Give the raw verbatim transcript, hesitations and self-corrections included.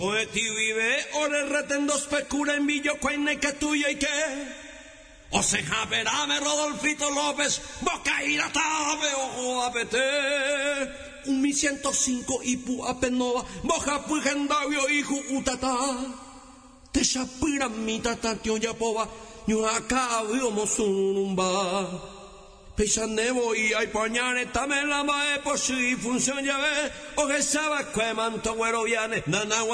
Oe ti vive, ore retendo specura in video qua in che tu e che. O se haberame Rodolfito López, boca y la tave o apete. Un mi ciento cinco ipu apenova, boja pugendavio hijo utata. Te shapira mi tata tio yapova, ñu acá vio sunumba. Pesanevo y hay pañane, también la mae por si función ya ve, o que sabe que manto güero viene, nana